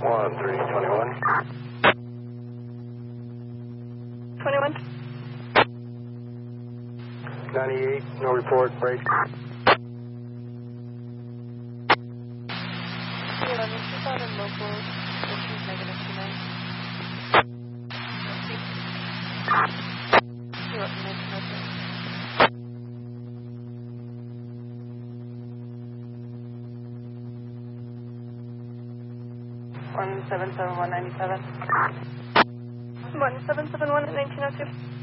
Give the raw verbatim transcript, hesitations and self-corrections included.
one three twenty-one. twenty-one. ninety-eight, no report, break. eleven, she's out in local, so she's negative two nine. You're up in nineteen oh two. one seven seven one ninety-seven. one seven seven one at nineteen oh two.